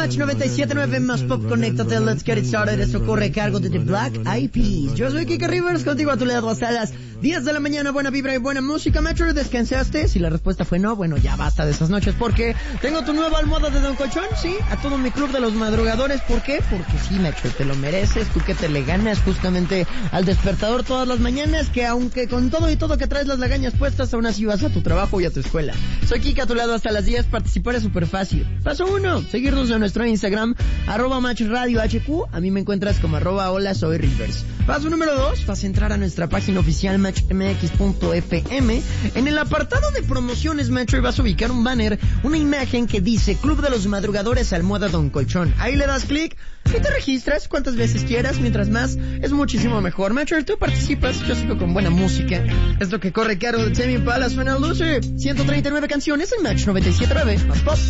Match 97.9 más Pop, conéctate, let's get it started. Esto corre a cargo de The Black Eyed Peas. Yo soy Kike Rivers, contigo a tu lado hasta las 10 de la mañana. Buena vibra y buena música. Metro, ¿descansaste? Si la respuesta fue no, bueno, ya basta de esas noches, porque tengo tu nueva almohada de Don Colchón, sí, a todo mi club de los madrugadores. ¿Por qué? Porque sí, Metro, te lo mereces. Tú que te le ganas justamente al despertador todas las mañanas, que aunque con todo y todo que traes las lagañas puestas, aún así vas a tu trabajo y a tu escuela. Soy Kike a tu lado hasta las 10. Participar es súper fácil. Paso 1, seguirnos en nuestro Instagram, @MatchRadioHQ. A mí me encuentras como @hola soy Rivers. Paso número 2, vas a entrar a nuestra página oficial matchmx.fm. En el apartado de promociones, Metro, y vas a ubicar un banner, una imagen que dice Club de los Madrugadores almohada Don Colchón. Ahí le das clic y te registras cuantas veces quieras. Mientras más, es muchísimo mejor. Metro, tú participas, yo sigo con buena música. Es lo que corre caro de Tame Impala, suena Loser. 139 canciones en Match 97.9 más Pop.